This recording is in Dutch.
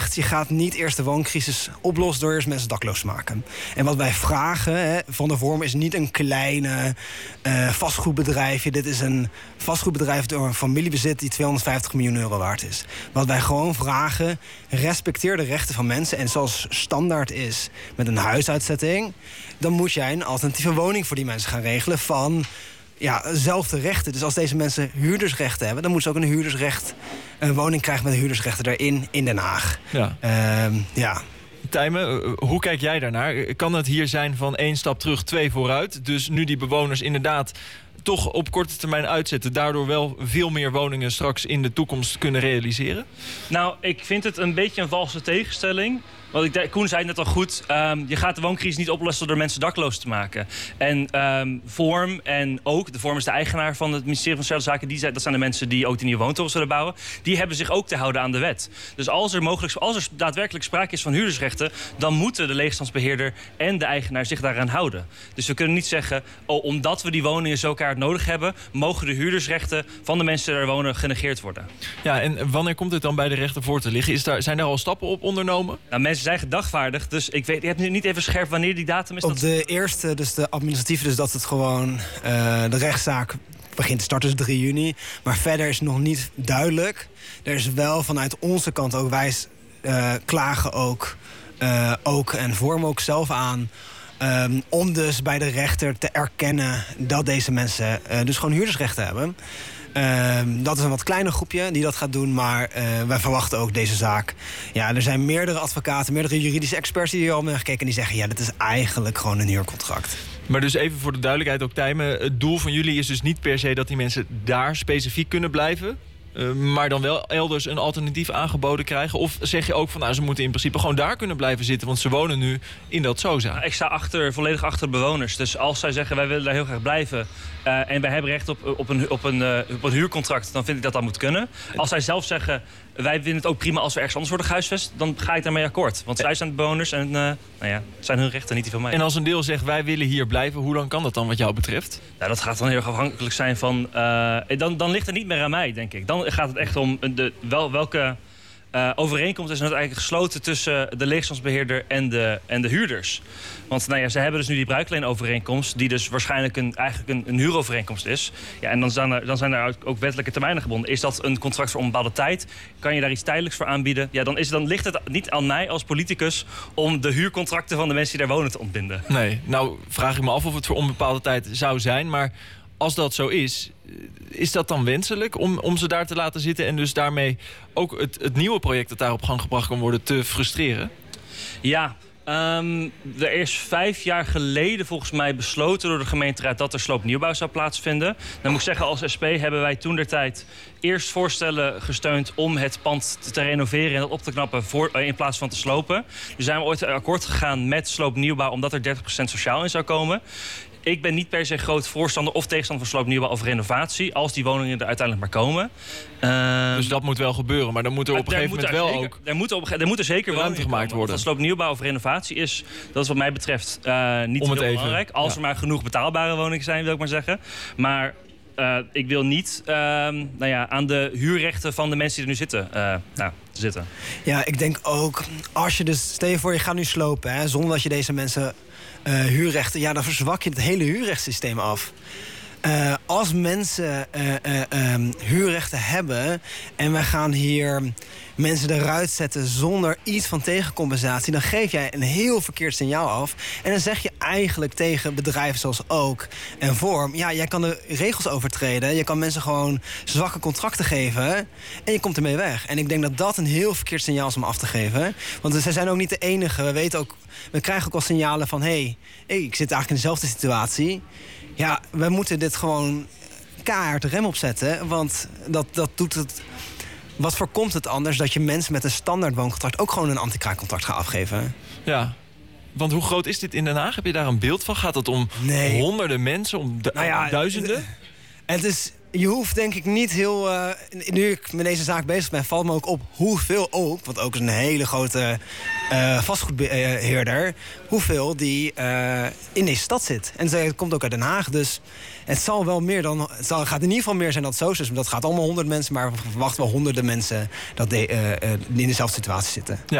gezegd, je gaat niet eerst de wooncrisis oplossen door eerst mensen dakloos te maken. En wat wij vragen van de Vorm is niet een kleine vastgoedbedrijfje. Dit is een vastgoedbedrijf door een familiebezit die 250 miljoen euro waard is. Wat wij gewoon vragen, respecteer de rechten van mensen. En zoals standaard is met een huisuitzetting, dan moet jij een alternatieve woning voor die mensen gaan regelen van zelfde rechten. Dus als deze mensen huurdersrechten hebben, dan moeten ze ook een woning krijgen met huurdersrechten erin in Den Haag. Ja. Tijmen, hoe kijk jij daarnaar? Kan het hier zijn van 1 stap terug, 2 vooruit? Dus nu die bewoners inderdaad toch op korte termijn uitzetten, daardoor wel veel meer woningen straks in de toekomst kunnen realiseren? Nou, ik vind het een beetje een valse tegenstelling. Want Koen zei het net al goed, je gaat de wooncrisis niet oplossen door mensen dakloos te maken. En Vorm en ook, de Vorm is de eigenaar van het ministerie van Sociale Zaken, dat zijn de mensen die ook de nieuwe woontorens willen bouwen, die hebben zich ook te houden aan de wet. Dus als er daadwerkelijk sprake is van huurdersrechten, dan moeten de leegstandsbeheerder en de eigenaar zich daaraan houden. Dus we kunnen niet zeggen, omdat we die woningen zo keihard nodig hebben, mogen de huurdersrechten van de mensen die daar wonen genegeerd worden. Ja, en wanneer komt het dan bij de rechter voor te liggen? Zijn er al stappen op ondernomen? Nou, mensen zijn gedagvaardigd, dus ik heb nu niet even scherp wanneer die datum is. Op de eerste, dus de administratieve, dus dat het gewoon de rechtszaak begint te starten, dus 3 juni. Maar verder is het nog niet duidelijk. Er is wel vanuit onze kant ook, wij klagen ook en Vorm ook zelf aan, om dus bij de rechter te erkennen dat deze mensen dus gewoon huurdersrechten hebben. Dat is een wat kleiner groepje die dat gaat doen, maar wij verwachten ook deze zaak. Ja, er zijn meerdere advocaten, meerdere juridische experts die hier al hebben gekeken en die zeggen, dit is eigenlijk gewoon een huurcontract. Maar dus even voor de duidelijkheid ook, Tijmen, het doel van jullie is dus niet per se dat die mensen daar specifiek kunnen blijven, maar dan wel elders een alternatief aangeboden krijgen? Of zeg je ook van, ze moeten in principe gewoon daar kunnen blijven zitten, want ze wonen nu in dat Soza? Ik sta volledig achter de bewoners. Dus als zij zeggen, wij willen daar heel graag blijven en wij hebben recht op een huurcontract, dan vind ik dat dat moet kunnen. Als zij zelf zeggen, wij vinden het ook prima als we ergens anders worden gehuisvest, dan ga ik daarmee akkoord. Want zij zijn de bewoners en zijn hun rechten, niet die van mij. En als een deel zegt, wij willen hier blijven, hoe dan kan dat dan wat jou betreft? Nou, dat gaat dan heel erg afhankelijk zijn van, dan ligt het niet meer aan mij, denk ik. Dan gaat het echt om welke overeenkomst is nou eigenlijk gesloten tussen de leegstandsbeheerder en de huurders. Want ze hebben dus nu die bruikleenovereenkomst, die dus waarschijnlijk eigenlijk een huurovereenkomst is. Ja, en dan zijn daar ook wettelijke termijnen gebonden. Is dat een contract voor een bepaalde tijd? Kan je daar iets tijdelijks voor aanbieden? Ja, dan ligt het niet aan mij als politicus om de huurcontracten van de mensen die daar wonen te ontbinden. Nee, nou vraag ik me af of het voor onbepaalde tijd zou zijn, maar als dat zo is dat dan wenselijk om ze daar te laten zitten en dus daarmee ook het nieuwe project dat daar op gang gebracht kan worden te frustreren? Ja, er is 5 jaar geleden volgens mij besloten door de gemeenteraad dat er sloopnieuwbouw zou plaatsvinden. Dan moet ik zeggen, als SP hebben wij toentertijd eerst voorstellen gesteund om het pand te renoveren en dat op te knappen in plaats van te slopen. Nu zijn we ooit akkoord gegaan met sloopnieuwbouw omdat er 30% sociaal in zou komen. Ik ben niet per se groot voorstander of tegenstander van sloopnieuwbouw of renovatie, als die woningen er uiteindelijk maar komen. Dus dat moet wel gebeuren, maar dan moet er op een gegeven moment wel ook er moet er zeker ruimte gemaakt worden. Als sloopnieuwbouw of renovatie dat is wat mij betreft niet heel belangrijk. Als er maar genoeg betaalbare woningen zijn, wil ik maar zeggen. Maar ik wil niet aan de huurrechten van de mensen die er nu zitten. Ja, ik denk ook, als je dus, stel je voor je gaat nu slopen, zonder dat je deze mensen huurrechten, dan verzwak je het hele huurrechtssysteem af. Als mensen huurrechten hebben en we gaan hier mensen eruit zetten zonder iets van tegencompensatie, dan geef jij een heel verkeerd signaal af. En dan zeg je eigenlijk tegen bedrijven zoals Ook en Vorm, jij kan de regels overtreden, je kan mensen gewoon zwakke contracten geven en je komt ermee weg. En ik denk dat dat een heel verkeerd signaal is om af te geven. Want zij zijn ook niet de enige. We krijgen ook al signalen van, hey, ik zit eigenlijk in dezelfde situatie. Ja, we moeten dit gewoon keihard de rem opzetten, want dat doet het. Wat voorkomt het anders dat je mensen met een standaard wooncontract ook gewoon een anti-kraakcontract gaat afgeven? Ja, want hoe groot is dit in Den Haag? Heb je daar een beeld van? Gaat het om honderden mensen, om duizenden? Het is, je hoeft denk ik niet heel. Nu ik met deze zaak bezig ben, valt me ook op hoeveel Ook, want Ook is een hele grote vastgoedbeheerder, hoeveel die in deze stad zit. En het komt ook uit Den Haag, dus het zal wel meer dan. Gaat in ieder geval meer zijn dan Soos. Dat gaat allemaal 100 mensen, maar we verwachten wel honderden mensen die in dezelfde situatie zitten. Ja.